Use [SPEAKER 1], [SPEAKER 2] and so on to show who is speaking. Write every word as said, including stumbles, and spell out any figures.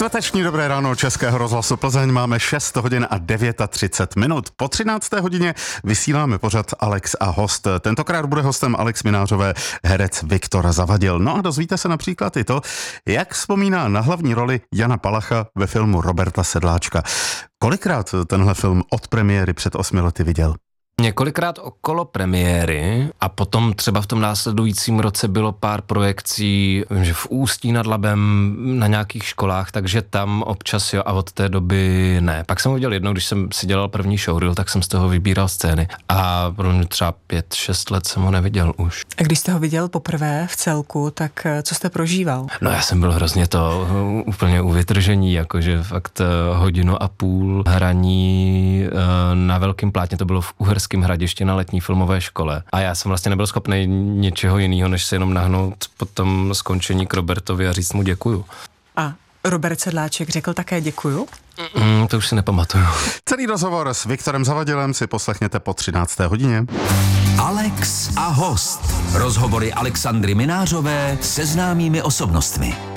[SPEAKER 1] Čtvrteční dobré ráno Českého rozhlasu Plzeň, máme šest hodin a třicet devět minut. Po třinácté hodině vysíláme pořad Alex a host. Tentokrát bude hostem Alex Minářové herec Viktor Zavadil. No a dozvíte se například i to, jak vzpomíná na hlavní roli Jana Palacha ve filmu Roberta Sedláčka. Kolikrát tenhle film od premiéry před osmi lety viděl?
[SPEAKER 2] Několikrát okolo premiéry a potom třeba v tom následujícím roce bylo pár projekcí, vím, že v Ústí nad Labem na nějakých školách, takže tam občas jo a od té doby ne. Pak jsem ho viděl jednou, když jsem si dělal první showreel, tak jsem z toho vybíral scény a pro mě třeba pět, šest let jsem ho neviděl už.
[SPEAKER 3] A když jste ho viděl poprvé v celku, tak co jste prožíval?
[SPEAKER 2] No já jsem byl hrozně to úplně u vytržení, jakože fakt hodinu a půl hraní na velkém plátně, to bylo v Uherském Hradišti na letní filmové škole. A já jsem vlastně nebyl schopný něčeho jiného, než se jenom nahnout po tom skončení k Robertovi a říct mu děkuju.
[SPEAKER 3] A Robert Sedláček řekl také děkuju?
[SPEAKER 2] Mm, to už si nepamatuju.
[SPEAKER 1] Celý rozhovor s Viktorem Zavadilem si poslechněte po třinácté hodině.
[SPEAKER 4] Alex a host. Rozhovory Alexandry Minářové se známými osobnostmi.